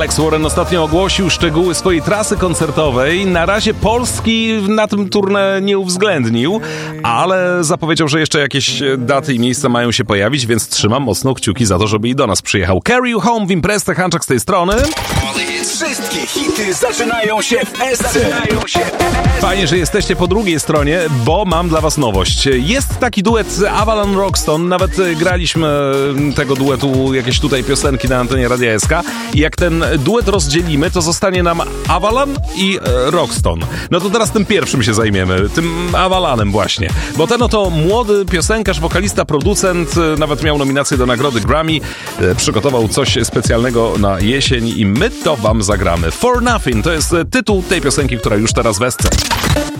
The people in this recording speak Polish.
Alex Warren ostatnio ogłosił szczegóły swojej trasy koncertowej. Na razie Polski na tym tournée nie uwzględnił, ale zapowiedział, że jeszcze jakieś daty i miejsca mają się pojawić, więc trzymam mocno kciuki za to, żeby i do nas przyjechał. Carry You Home w imprezę, Hanczak z tej strony. Wszystkie hity zaczynają się w SC. Fajnie, że jesteście po drugiej stronie, bo mam dla was nowość. Jest taki duet Avalon Roxton, nawet graliśmy tego duetu jakieś tutaj piosenki na antenie Radia SK i jak ten duet rozdzielimy, to zostanie nam Avalon i Roxton. No to teraz tym pierwszym się zajmiemy, tym Avalonem właśnie, bo ten oto młody piosenkarz, wokalista, producent, nawet miał nominację do nagrody Grammy, przygotował coś specjalnego na jesień i my to wam zagramy. For Nothing to jest tytuł tej piosenki, która już teraz w SC.